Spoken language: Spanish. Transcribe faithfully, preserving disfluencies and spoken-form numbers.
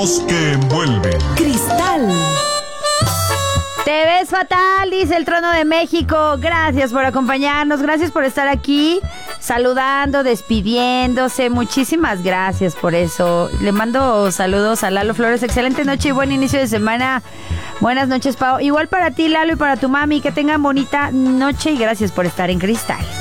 Que envuelven. Cristal. Te ves fatal, dice el Trono de México. Gracias por acompañarnos, gracias por estar aquí, saludando, despidiéndose. Muchísimas gracias por eso. Le mando saludos a Lalo Flores. Excelente noche y buen inicio de semana. Buenas noches, Pau. Igual para ti, Lalo, y para tu mami. Que tengan bonita noche y gracias por estar en Cristal.